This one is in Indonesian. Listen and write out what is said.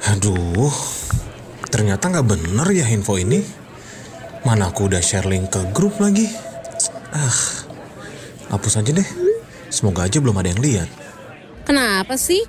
Aduh, ternyata nggak bener ya info ini. Mana aku udah share link ke grup lagi. Hapus aja deh. Semoga aja belum ada yang lihat. Kenapa sih?